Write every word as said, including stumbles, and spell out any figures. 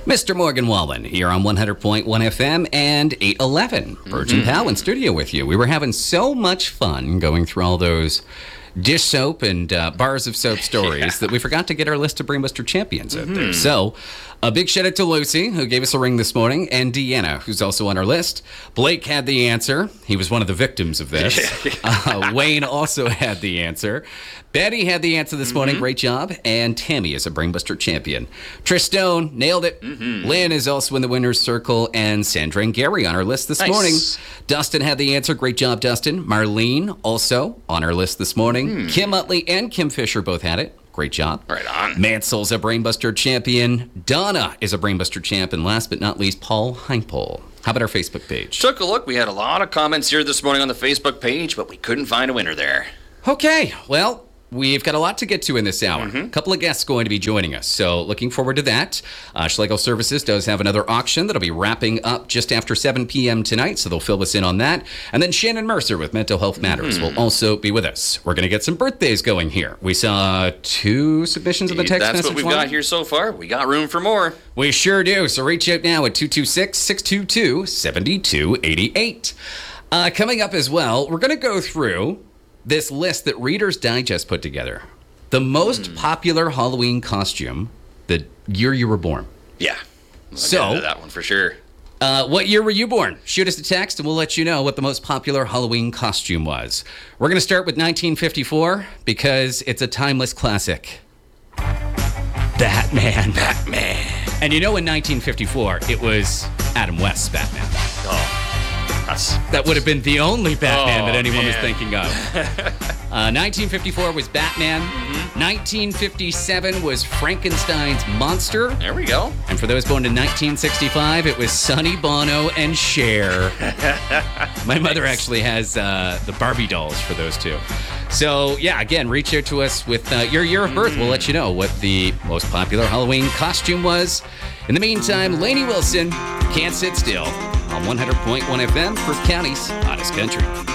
Mister Morgan Wallen here on one hundred point one F M and eight eleven. Virgin mm-hmm. Pal in studio with you. We were having so much fun going through all those dish soap and uh, bars of soap stories yeah. that we forgot to get our list of Brainbuster champions mm-hmm. out there. So a big shout out to Lucy, who gave us a ring this morning, and Deanna, who's also on our list. Blake had the answer. He was one of the victims of this. uh, Wayne also had the answer. Betty had the answer this mm-hmm. morning. Great job. And Tammy is a Brainbuster champion. Trish Stone nailed it. Mm-hmm. Lynn is also in the winner's circle. And Sandra and Gary on our list this nice. morning. Dustin had the answer. Great job, Dustin. Marlene also on our list this morning. Mm. Kim Utley and Kim Fisher both had it. Great job. Right on. Mansel's a Brainbuster champion. Donna is a Brainbuster champ. And last but not least, Paul Heimpel. How about our Facebook page? Took a look. We had a lot of comments here this morning on the Facebook page, but we couldn't find a winner there. Okay, well, we've got a lot to get to in this hour. Mm-hmm. A couple of guests going to be joining us, so looking forward to that. Uh, Schlegel Services does have another auction that'll be wrapping up just after seven p.m. tonight, so they'll fill us in on that. And then Shannon Mercer with Mental Health Matters mm-hmm. will also be with us. We're going to get some birthdays going here. We saw two submissions of the text That's message what we've line. got here so far. We got room for more. We sure do, so reach out now at two two six, six two two, seven two eight eight. Uh, coming up as well, we're going to go through this list that Reader's Digest put together. The most mm. popular Halloween costume the year you were born. Yeah. I'll so, get into that one for sure. Uh, what year were you born? Shoot us a text and we'll let you know what the most popular Halloween costume was. We're going to start with nineteen fifty-four because it's a timeless classic. Batman. Batman. And you know in nineteen fifty-four, it was Adam West's Batman. Oh. That's, that would have been the only Batman oh, that anyone man. was thinking of. uh, nineteen fifty-four was Batman. Mm-hmm. nineteen fifty-seven was Frankenstein's Monster. There we go. And for those born in nineteen sixty-five, it was Sonny Bono and Cher. My mother actually has uh, the Barbie dolls for those two. So, yeah, again, reach out to us with uh, your year of birth. Mm. We'll let you know what the most popular Halloween costume was. In the meantime, Lainey Wilson, Can't Sit Still on one hundred point one F M, First County's hottest country.